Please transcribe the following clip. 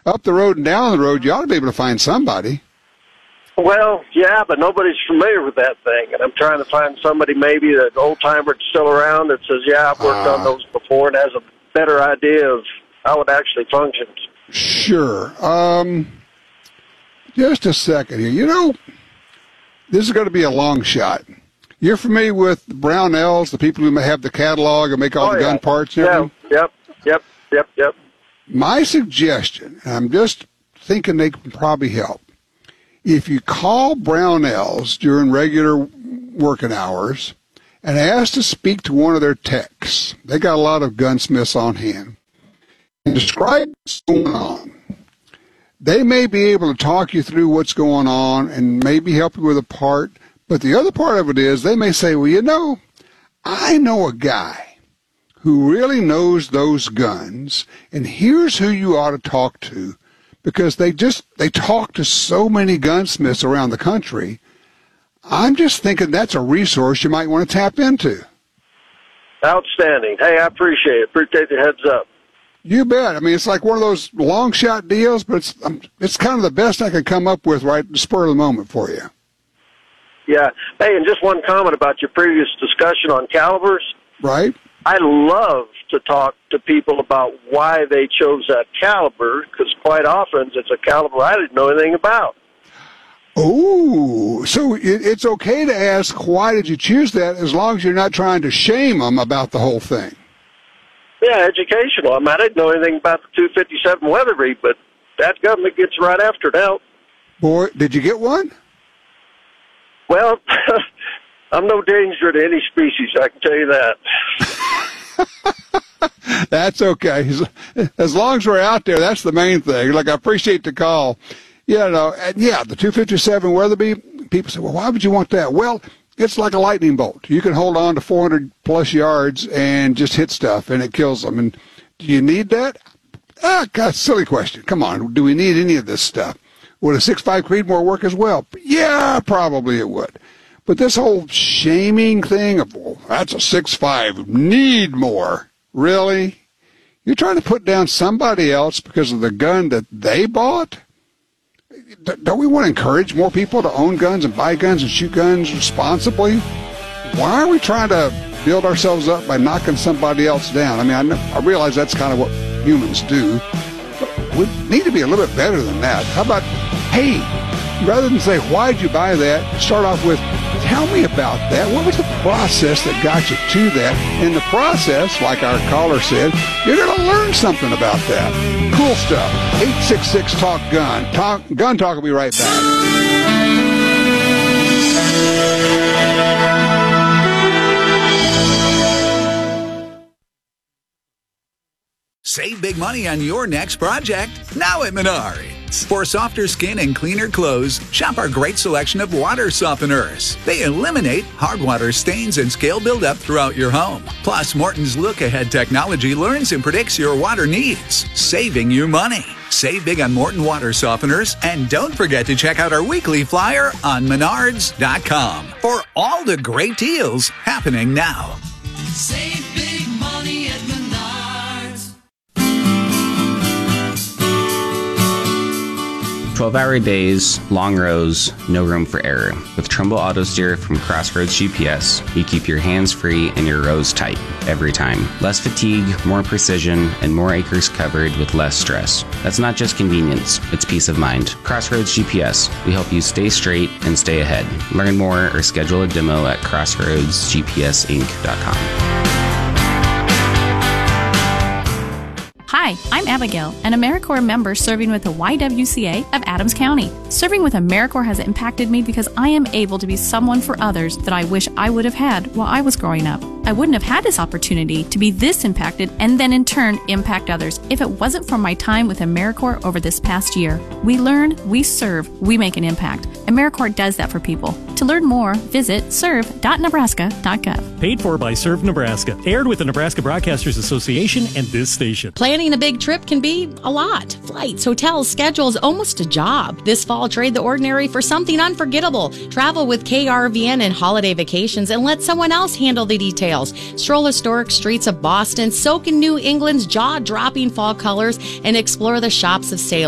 up the road and down the road, you ought to be able to find somebody. Well, yeah, but nobody's familiar with that thing, and I'm trying to find somebody, maybe an old-timer that's still around that says, yeah, I've worked on those before and has a better idea of how it actually functions. Sure. Just a second here. You know, this is going to be a long shot. You're familiar with Brownells, the people who have the catalog and make all the gun parts and everything? Yep. My suggestion, and I'm just thinking they can probably help, if you call Brownells during regular working hours and ask to speak to one of their techs, they got a lot of gunsmiths on hand, and describe what's going on. They may be able to talk you through what's going on and maybe help you with a part, but the other part of it is they may say, well, you know, I know a guy who really knows those guns, and here's who you ought to talk to, because they talk to so many gunsmiths around the country. I'm just thinking that's a resource you might want to tap into. Outstanding. Hey, I appreciate it. Appreciate the heads up. You bet. I mean, it's like one of those long shot deals, but it's kind of the best I could come up with right at the spur of the moment for you. Yeah. Hey, and just one comment about your previous discussion on calibers. Right. I love to talk to people about why they chose that caliber, because quite often it's a caliber I didn't know anything about. Oh, so it's okay to ask, why did you choose that, as long as you're not trying to shame them about the whole thing. Yeah, educational. I mean, I didn't know anything about the 257 Weatherby, but that government gets right after it out. Boy, did you get one? Well, I'm no danger to any species, I can tell you that. That's okay. As long as we're out there, that's the main thing. Like, I appreciate the call. You know, and yeah, the 257 Weatherby, people say, well, why would you want that? Well, it's like a lightning bolt. You can hold on to 400-plus yards and just hit stuff, and it kills them. And do you need that? God, silly question. Come on, do we need any of this stuff? Would a 6.5 Creedmoor work as well? Yeah, probably it would. But this whole shaming thing of, well, that's a 6.5, need more. Really? You're trying to put down somebody else because of the gun that they bought? Don't we want to encourage more people to own guns and buy guns and shoot guns responsibly? Why are we trying to build ourselves up by knocking somebody else down? I mean, I realize that's kind of what humans do, but we need to be a little bit better than that. How about, hey, rather than say, why'd you buy that, start off with, tell me about that. What was the process that got you to that? In the process, like our caller said, you're going to learn something about that. Cool stuff. 866-TALK-GUN. Gun Talk will be right back. Save big money on your next project, now at Menards. For softer skin and cleaner clothes, shop our great selection of water softeners. They eliminate hard water stains and scale buildup throughout your home. Plus, Morton's look-ahead technology learns and predicts your water needs, saving you money. Save big on Morton water softeners, and don't forget to check out our weekly flyer on Menards.com for all the great deals happening now. Save big money at Menards. 12-hour days, long rows, no room for error. With Trumbull Auto Steer from Crossroads GPS, you keep your hands free and your rows tight every time. Less fatigue, more precision, and more acres covered with less stress. That's not just convenience, it's peace of mind. Crossroads GPS, we help you stay straight and stay ahead. Learn more or schedule a demo at crossroadsgpsinc.com. Hi, I'm Abigail, an AmeriCorps member serving with the YWCA of Adams County. Serving with AmeriCorps has impacted me because I am able to be someone for others that I wish I would have had while I was growing up. I wouldn't have had this opportunity to be this impacted and then in turn impact others if it wasn't for my time with AmeriCorps over this past year. We learn, we serve, we make an impact. AmeriCorps does that for people. To learn more, visit serve.nebraska.gov. Paid for by Serve Nebraska. Aired with the Nebraska Broadcasters Association and this station. Planning a big trip can be a lot. Flights, hotels, schedules, almost a job. This fall, trade the ordinary for something unforgettable. Travel with KRVN and holiday vacations and let someone else handle the details. Stroll historic streets of Boston, soak in New England's jaw-dropping fall colors, and explore the shops of Salem.